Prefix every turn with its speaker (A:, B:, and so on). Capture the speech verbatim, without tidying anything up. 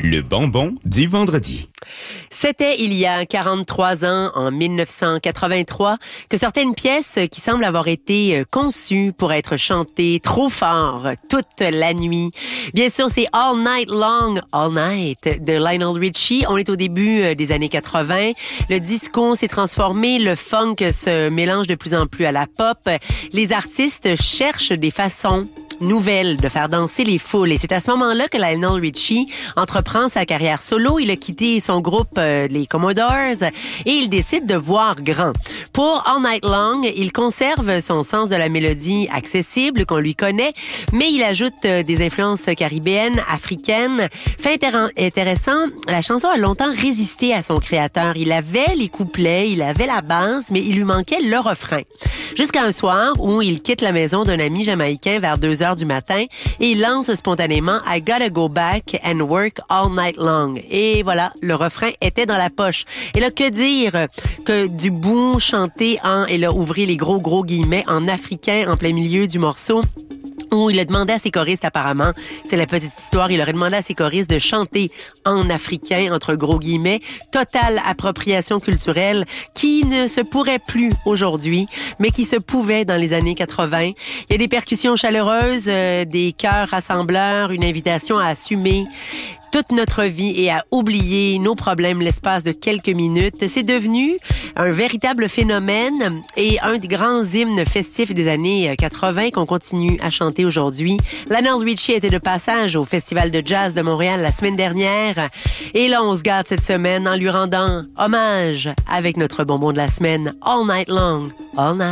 A: Le bonbon du vendredi.
B: C'était il y a quarante-trois ans, en mille neuf cent quatre-vingt-trois, que certaines pièces qui semblent avoir été conçues pour être chantées trop fort toute la nuit. Bien sûr, c'est All Night Long, All Night de Lionel Richie. On est au début des années quatre-vingts. Le disco s'est transformé, le funk se mélange de plus en plus à la pop. Les artistes cherchent des façons nouvelle de faire danser les foules. Et c'est à ce moment-là que Lionel Richie entreprend sa carrière solo. Il a quitté son groupe, euh, les Commodores, et il décide de voir grand. Pour All Night Long, il conserve son sens de la mélodie accessible qu'on lui connaît, mais il ajoute euh, des influences caribéennes, africaines. Fait intér- intéressant, la chanson a longtemps résisté à son créateur. Il avait les couplets, il avait la base, mais il lui manquait le refrain. Jusqu'à un soir où il quitte la maison d'un ami jamaïcain vers deux heures du matin et il lance spontanément I Gotta Go Back and Work All Night Long. Et voilà, le refrain était dans la poche. Et là, que dire que du bout chanté en, et là, ouvrez les gros gros guillemets, en africain en plein milieu du morceau, où il a demandé à ses choristes, apparemment, c'est la petite histoire, il aurait demandé à ses choristes de chanter en africain, entre gros guillemets, totale appropriation culturelle qui ne se pourrait plus aujourd'hui, mais qui se pouvait dans les années quatre-vingts. Il y a des percussions chaleureuses, euh, des chœurs rassembleurs, une invitation à assumer toute notre vie et à oublier nos problèmes l'espace de quelques minutes. C'est devenu un véritable phénomène et un des grands hymnes festifs des années quatre-vingts qu'on continue à chanter aujourd'hui. Lionel Richie était de passage au Festival de jazz de Montréal la semaine dernière. Et là, on se gâte cette semaine en lui rendant hommage avec notre bonbon de la semaine, All Night Long, All Night.